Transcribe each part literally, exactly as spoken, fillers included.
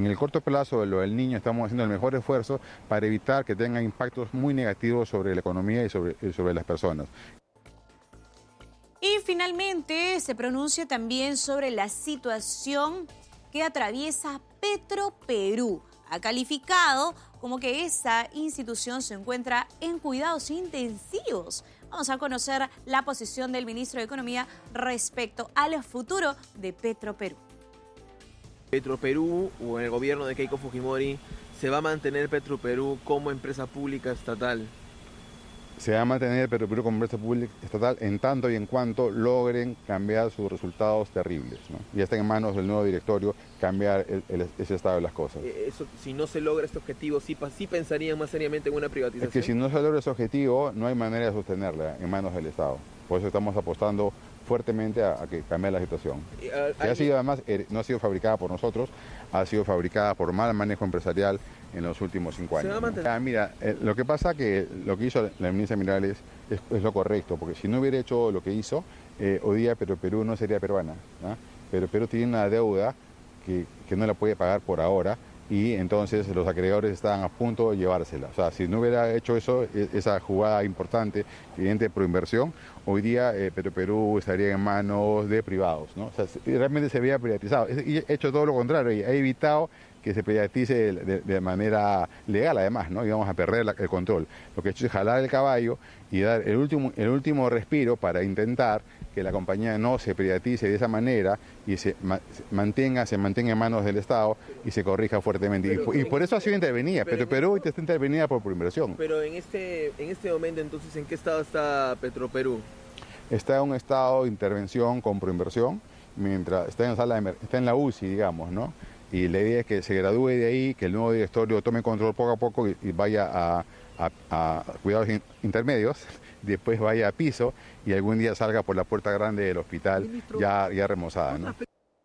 en el corto plazo de lo del niño estamos haciendo el mejor esfuerzo para evitar que tenga impactos muy negativos sobre la economía y sobre, y sobre las personas. Y finalmente se pronuncia también sobre la situación que atraviesa Petroperú. Ha calificado como que esa institución se encuentra en cuidados intensivos. Vamos a conocer la posición del ministro de Economía respecto al futuro de Petroperú. Petroperú, o en el gobierno de Keiko Fujimori, ¿se va a mantener Petroperú como empresa pública estatal? Se va a mantener Petroperú como empresa pública estatal en tanto y en cuanto logren cambiar sus resultados terribles, ¿no? Ya está en manos del nuevo directorio cambiar el, el, ese estado de las cosas. Eso, si no se logra este objetivo, ¿sí, sí pensarían más seriamente en una privatización? Es que si no se logra ese objetivo, no hay manera de sostenerla en manos del Estado. Por eso estamos apostando fuertemente a, a que cambie la situación. Que ha sido además, no ha sido fabricada por nosotros, ha sido fabricada por mal manejo empresarial en los últimos cinco años. ¿No? Ah, mira, eh, lo que pasa que lo que hizo la ministra Minerales es, es lo correcto, porque si no hubiera hecho lo que hizo, eh, hoy día Petroperú no sería peruana, ¿no? Petroperú tiene una deuda que, que no la puede pagar por ahora, y entonces los acreedores estaban a punto de llevársela. O sea, si no hubiera hecho eso, esa jugada importante, evidente pro inversión, hoy día eh, Petroperú estaría en manos de privados, ¿no? O sea, realmente se había privatizado. Y he hecho todo lo contrario, y ha evitado que se privatice de, de, de manera legal, además, ¿no? Íbamos a perder la, el control. Lo que he hecho es jalar el caballo y dar el último, el último respiro para intentar que la compañía no se privatice de esa manera y se ma mantenga, se mantenga en manos del Estado y se corrija fuertemente. Pero, y, y por eso ha sido intervenida. Pero Petroperú está intervenida por, por inversión. Pero en este, en este momento, entonces, ¿en qué estado está Petroperú? Está en un estado de intervención con proinversión, mientras está en, sala de, está en la U C I, digamos, ¿no? Y la idea es que se gradúe de ahí, que el nuevo directorio tome control poco a poco y, y vaya a, a, a cuidados in, intermedios, después vaya a piso y algún día salga por la puerta grande del hospital ya, ya remozada, ¿no?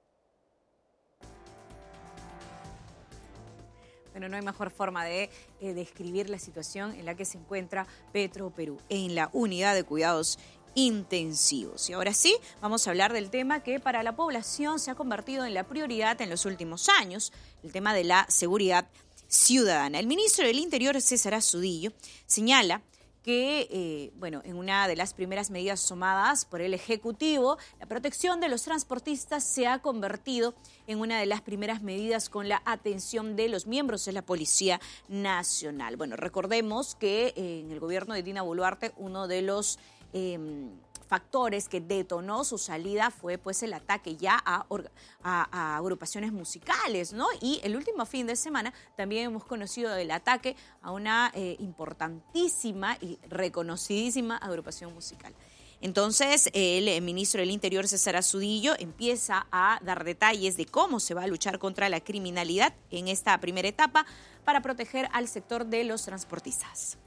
Bueno, no hay mejor forma de eh, describir la situación en la que se encuentra Petroperú, en la unidad de cuidados intensivos. Y ahora sí, vamos a hablar del tema que para la población se ha convertido en la prioridad en los últimos años, el tema de la seguridad ciudadana. El ministro del Interior, César Astudillo, señala que, eh, bueno, en una de las primeras medidas tomadas por el Ejecutivo, la protección de los transportistas se ha convertido en una de las primeras medidas con la atención de los miembros de la Policía Nacional. Bueno, recordemos que eh, en el gobierno de Dina Boluarte, uno de los Eh, factores que detonó su salida fue pues el ataque ya a, a, a agrupaciones musicales, ¿no? Y el último fin de semana también hemos conocido el ataque a una eh, importantísima y reconocidísima agrupación musical. Entonces, el, el ministro del Interior, César Astudillo, empieza a dar detalles de cómo se va a luchar contra la criminalidad en esta primera etapa para proteger al sector de los transportistas.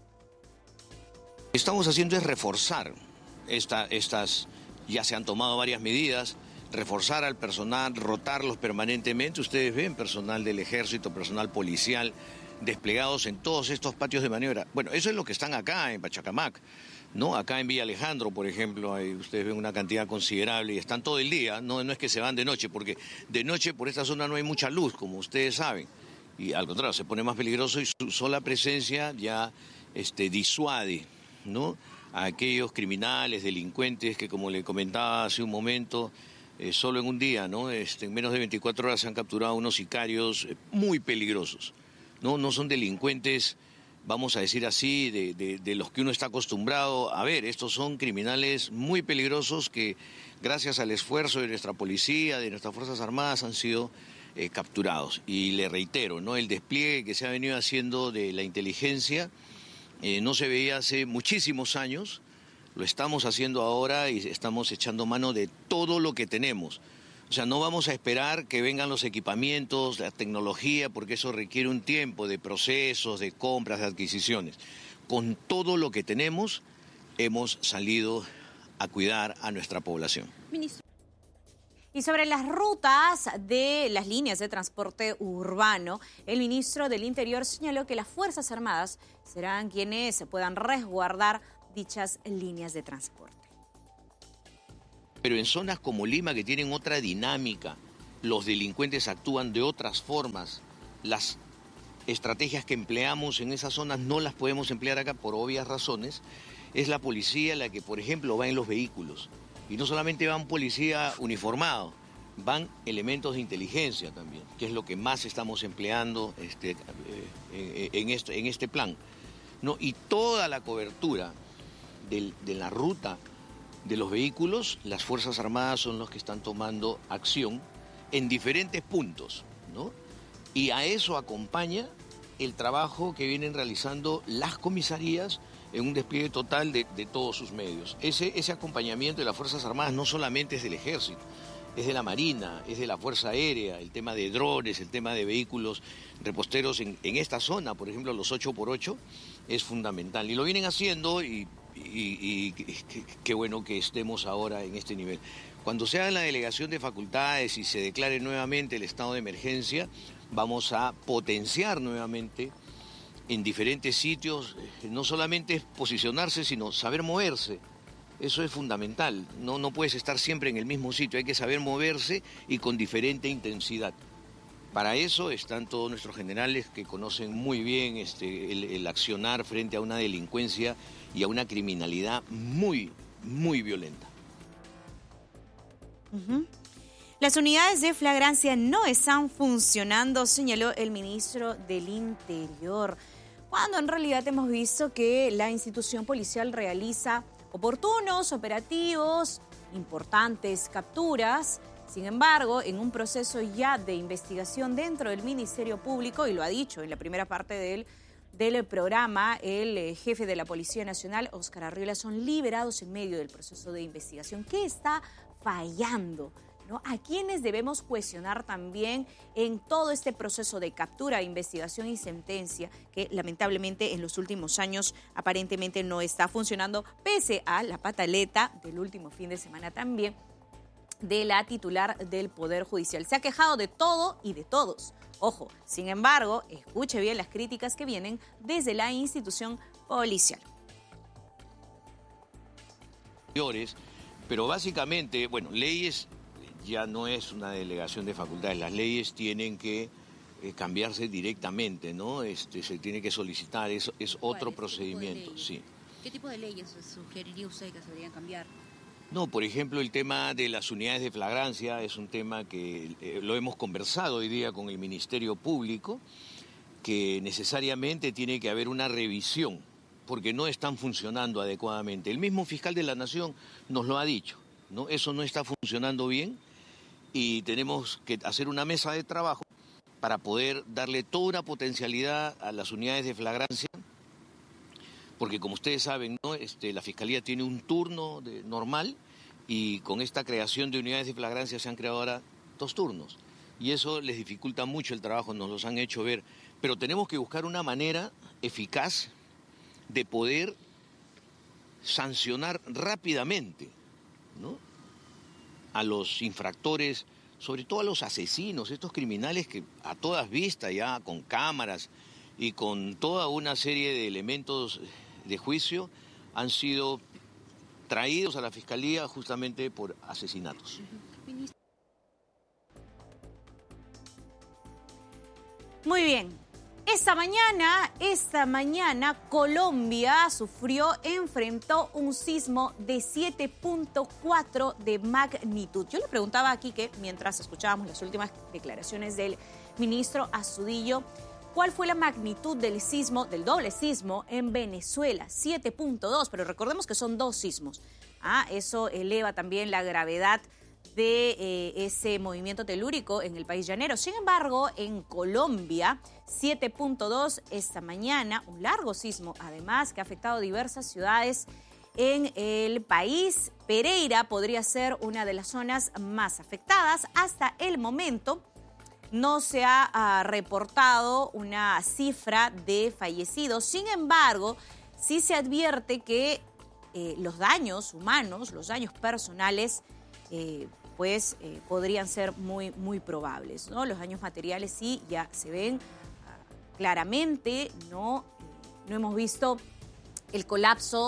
Estamos haciendo es reforzar esta, estas, ya se han tomado varias medidas, reforzar al personal, rotarlos permanentemente. Ustedes ven personal del ejército, personal policial, desplegados en todos estos patios de maniobra. Bueno, eso es lo que están acá en Pachacamac, ¿no? Acá en Villa Alejandro, por ejemplo, hay, ustedes ven una cantidad considerable y están todo el día, no, no es que se van de noche, porque de noche por esta zona no hay mucha luz, como ustedes saben, y al contrario, se pone más peligroso y su sola presencia ya este, disuade, ¿no? A aquellos criminales, delincuentes que, como le comentaba hace un momento, eh, solo en un día, ¿no? Este, en menos de veinticuatro horas se han capturado unos sicarios eh, muy peligrosos, ¿no? No son delincuentes, vamos a decir así, de, de, de los que uno está acostumbrado a ver. Estos son criminales muy peligrosos que, gracias al esfuerzo de nuestra policía, de nuestras Fuerzas Armadas, han sido eh, capturados. Y le reitero, ¿no? El despliegue que se ha venido haciendo de la inteligencia Eh, no se veía hace muchísimos años, lo estamos haciendo ahora y estamos echando mano de todo lo que tenemos. O sea, no vamos a esperar que vengan los equipamientos, la tecnología, porque eso requiere un tiempo de procesos, de compras, de adquisiciones. Con todo lo que tenemos, hemos salido a cuidar a nuestra población. Ministro. Y sobre las rutas de las líneas de transporte urbano, el ministro del Interior señaló que las Fuerzas Armadas serán quienes puedan resguardar dichas líneas de transporte. Pero en zonas como Lima, que tienen otra dinámica, los delincuentes actúan de otras formas. Las estrategias que empleamos en esas zonas no las podemos emplear acá por obvias razones. Es la policía la que, por ejemplo, va en los vehículos. Y no solamente va un policía uniformado, van elementos de inteligencia también, que es lo que más estamos empleando este, eh, en, este, en este plan, ¿no? Y toda la cobertura del, de la ruta de los vehículos, las Fuerzas Armadas son los que están tomando acción en diferentes puntos, ¿no? Y a eso acompaña el trabajo que vienen realizando las comisarías en un despliegue total de, de todos sus medios. Ese, ese acompañamiento de las Fuerzas Armadas no solamente es del Ejército, es de la Marina, es de la Fuerza Aérea, el tema de drones, el tema de vehículos reposteros en, en esta zona, por ejemplo, los ocho por ocho, es fundamental. Y lo vienen haciendo y, y, y qué bueno que estemos ahora en este nivel. Cuando se haga la delegación de facultades y se declare nuevamente el estado de emergencia, vamos a potenciar nuevamente en diferentes sitios, no solamente es posicionarse, sino saber moverse. Eso es fundamental, no, no puedes estar siempre en el mismo sitio, hay que saber moverse y con diferente intensidad. Para eso están todos nuestros generales que conocen muy bien este, el, el accionar frente a una delincuencia y a una criminalidad muy, muy violenta. Uh-huh. Las unidades de flagrancia no están funcionando, señaló el ministro del Interior, cuando en realidad hemos visto que la institución policial realiza oportunos operativos, importantes capturas. Sin embargo, en un proceso ya de investigación dentro del Ministerio Público, y lo ha dicho en la primera parte del, del programa, el eh, jefe de la Policía Nacional, Óscar Arriola, son liberados en medio del proceso de investigación. ¿Qué está fallando? ¿No? ¿A quiénes debemos cuestionar también en todo este proceso de captura, investigación y sentencia que lamentablemente en los últimos años aparentemente no está funcionando, pese a la pataleta del último fin de semana también de la titular del Poder Judicial? Se ha quejado de todo y de todos. Ojo, sin embargo, escuche bien las críticas que vienen desde la institución policial. Pero básicamente, bueno, leyes ya no es una delegación de facultades, las leyes tienen que eh, cambiarse directamente, ¿no? Este, se tiene que solicitar, es, es otro procedimiento, sí. ¿Qué tipo de leyes sugeriría usted que se deberían cambiar? No, por ejemplo, el tema de las unidades de flagrancia es un tema que eh, lo hemos conversado hoy día con el Ministerio Público, que necesariamente tiene que haber una revisión, porque no están funcionando adecuadamente. El mismo fiscal de la Nación nos lo ha dicho, ¿no? Eso no está funcionando bien y tenemos que hacer una mesa de trabajo para poder darle toda una potencialidad a las unidades de flagrancia, porque como ustedes saben, ¿no? este, la Fiscalía tiene un turno de, normal, y con esta creación de unidades de flagrancia se han creado ahora dos turnos, y eso les dificulta mucho el trabajo, nos los han hecho ver, pero tenemos que buscar una manera eficaz de poder sancionar rápidamente, ¿no? a los infractores, sobre todo a los asesinos, estos criminales que a todas vistas ya con cámaras y con toda una serie de elementos de juicio han sido traídos a la Fiscalía justamente por asesinatos. Muy bien. Esta mañana, esta mañana Colombia sufrió, enfrentó un sismo de siete punto cuatro de magnitud. Yo le preguntaba aquí que mientras escuchábamos las últimas declaraciones del ministro Astudillo, ¿cuál fue la magnitud del sismo, del doble sismo en Venezuela? siete punto dos, pero recordemos que son dos sismos. Ah, eso eleva también la gravedad de eh, ese movimiento telúrico en el país llanero. Sin embargo, en Colombia, siete punto dos esta mañana, un largo sismo, además, que ha afectado diversas ciudades en el país. Pereira podría ser una de las zonas más afectadas. Hasta el momento no se ha uh, reportado una cifra de fallecidos. Sin embargo, sí se advierte que eh, los daños humanos, los daños personales, eh, pues eh, podrían ser muy, muy probables, ¿no? Los daños materiales sí ya se ven uh, claramente, ¿no? Eh, no hemos visto el colapso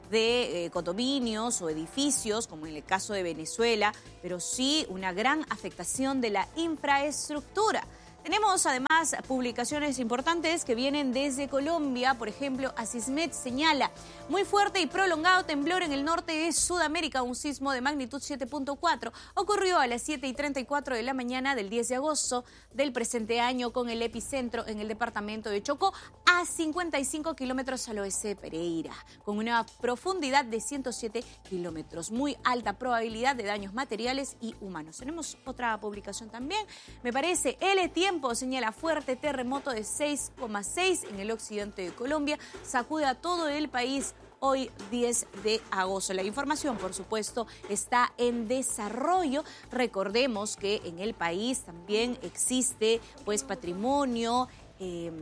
de eh, condominios o edificios, como en el caso de Venezuela, pero sí una gran afectación de la infraestructura. Tenemos además publicaciones importantes que vienen desde Colombia. Por ejemplo, Asismet señala muy fuerte y prolongado temblor en el norte de Sudamérica. Un sismo de magnitud siete punto cuatro ocurrió a las siete y treinta y cuatro de la mañana del diez de agosto del presente año, con el epicentro en el departamento de Chocó, a cincuenta y cinco kilómetros al oeste de Pereira, con una profundidad de ciento siete kilómetros. Muy alta probabilidad de daños materiales y humanos. Tenemos otra publicación también. Me parece, el tiempo señala fuerte terremoto de seis coma seis en el occidente de Colombia. Sacude a todo el país hoy diez de agosto. La información, por supuesto, está en desarrollo. Recordemos que en el país también existe pues patrimonio, eh,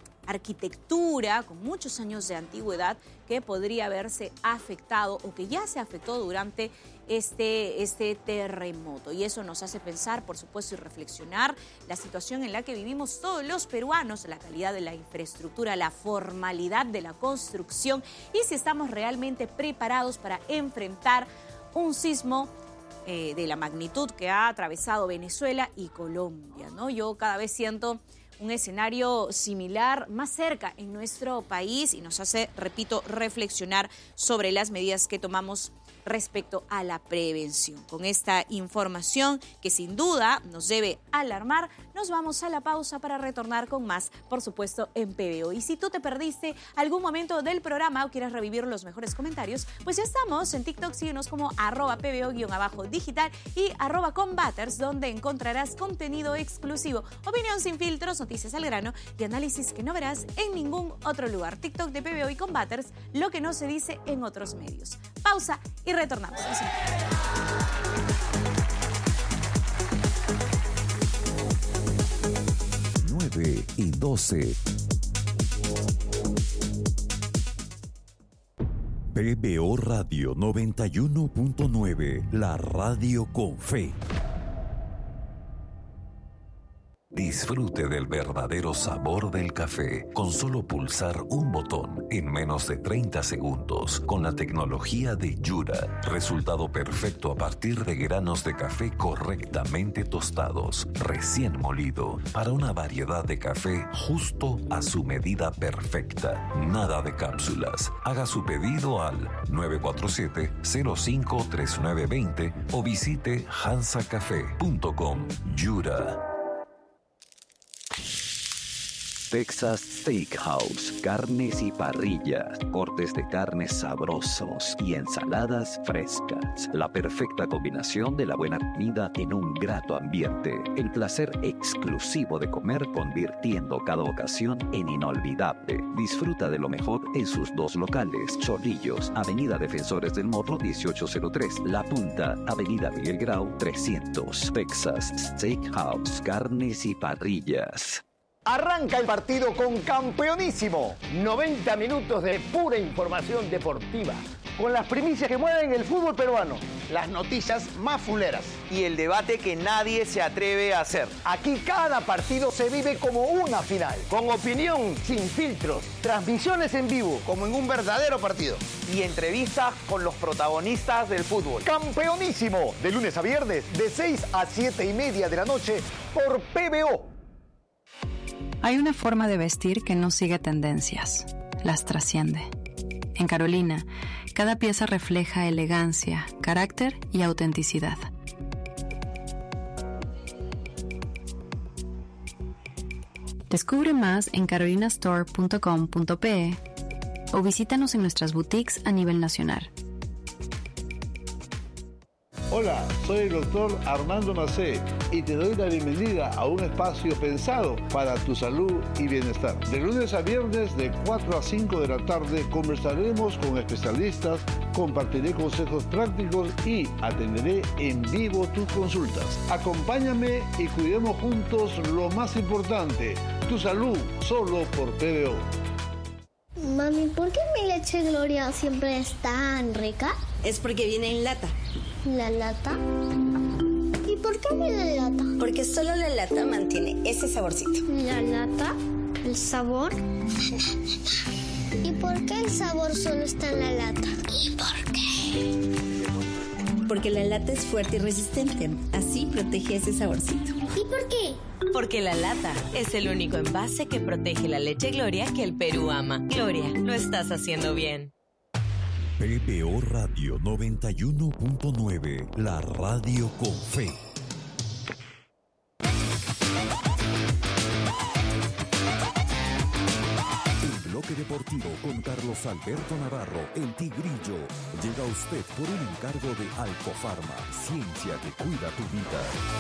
arquitectura con muchos años de antigüedad que podría haberse afectado o que ya se afectó durante este, este terremoto. Y eso nos hace pensar, por supuesto, y reflexionar la situación en la que vivimos todos los peruanos, la calidad de la infraestructura, la formalidad de la construcción y si estamos realmente preparados para enfrentar un sismo eh, de la magnitud que ha atravesado Venezuela y Colombia, ¿no? Yo cada vez siento un escenario similar más cerca en nuestro país y nos hace, repito, reflexionar sobre las medidas que tomamos respecto a la prevención. Con esta información que sin duda nos debe alarmar, nos vamos a la pausa para retornar con más, por supuesto, en P B O. Y si tú te perdiste algún momento del programa o quieres revivir los mejores comentarios, pues ya estamos en TikTok, síguenos como arroba pbo-digital y arroba combaters, donde encontrarás contenido exclusivo, opinión sin filtros, noticias al grano y análisis que no verás en ningún otro lugar. TikTok de P B O y Combaters, lo que no se dice en otros medios. Pausa y retornamos. nueve y doce. P B O Radio noventa y uno punto nueve, la radio con fe. Disfrute del verdadero sabor del café con solo pulsar un botón en menos de treinta segundos con la tecnología de Yura. Resultado perfecto a partir de granos de café correctamente tostados, recién molido, para una variedad de café justo a su medida perfecta. Nada de cápsulas. Haga su pedido al nueve cuatro siete, cero cinco tres nueve dos cero o visite hansa café punto com. Yura. Texas Steakhouse, carnes y parrillas, cortes de carnes sabrosos y ensaladas frescas. La perfecta combinación de la buena comida en un grato ambiente. El placer exclusivo de comer convirtiendo cada ocasión en inolvidable. Disfruta de lo mejor en sus dos locales. Chorrillos, Avenida Defensores del Morro dieciocho cero tres. La Punta, Avenida Miguel Grau trescientos. Texas Steakhouse, carnes y parrillas. Arranca el partido con Campeonísimo. noventa minutos de pura información deportiva, con las primicias que mueven el fútbol peruano, las noticias más fuleras y el debate que nadie se atreve a hacer. Aquí cada partido se vive como una final, con opinión sin filtros, transmisiones en vivo, como en un verdadero partido, y entrevistas con los protagonistas del fútbol. Campeonísimo, de lunes a viernes, de seis a siete y media de la noche, por P B O. Hay una forma de vestir que no sigue tendencias, las trasciende. En Carolina, cada pieza refleja elegancia, carácter y autenticidad. Descubre más en carolina store punto com punto pe o visítanos en nuestras boutiques a nivel nacional. Hola, soy el doctor Armando Macé y te doy la bienvenida a un espacio pensado para tu salud y bienestar. De lunes a viernes de cuatro a cinco de la tarde conversaremos con especialistas, compartiré consejos prácticos y atenderé en vivo tus consultas. Acompáñame y cuidemos juntos lo más importante, tu salud, solo por P B O. Mami, ¿por qué mi leche Gloria siempre es tan rica? Es porque viene en lata. ¿La lata? ¿Y por qué viene en lata? Porque solo la lata mantiene ese saborcito. ¿La lata? ¿El sabor? ¿Y por qué el sabor solo está en la lata? ¿Y por qué? Porque la lata es fuerte y resistente. Así protege ese saborcito. ¿Y por qué? Porque la lata es el único envase que protege la leche Gloria que el Perú ama. Gloria, lo estás haciendo bien. P B O Radio noventa y uno punto nueve, la radio con fe. El bloque deportivo con Carlos Alberto Navarro, el Tigrillo, llega a usted por un encargo de Alcofarma, ciencia que cuida tu vida.